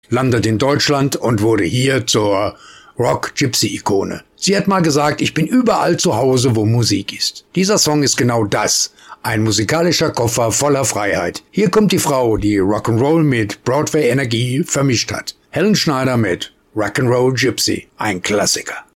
landet in Deutschland und wurde hier zur Rock-Gypsy-Ikone. Sie hat mal gesagt, ich bin überall zu Hause, wo Musik ist. Dieser Song ist genau das. Ein musikalischer Koffer voller Freiheit. Hier kommt die Frau, die Rock'n'Roll mit Broadway-Energie vermischt hat. Helen Schneider mit Rock'n'Roll Gypsy. Ein Klassiker.